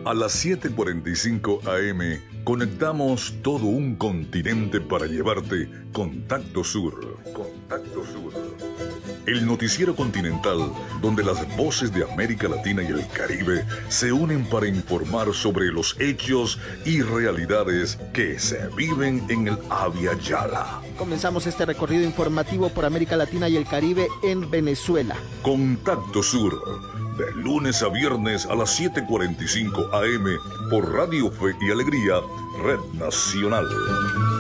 A las 7:45 AM conectamos todo un continente para llevarte Contacto Sur. Contacto Sur. El noticiero continental donde las voces de América Latina y el Caribe se unen para informar sobre los hechos y realidades que se viven en el Abya Yala. Comenzamos este recorrido informativo por América Latina y el Caribe en Venezuela. Contacto Sur, de lunes a viernes a las 7:45 AM por Radio Fe y Alegría, Red Nacional.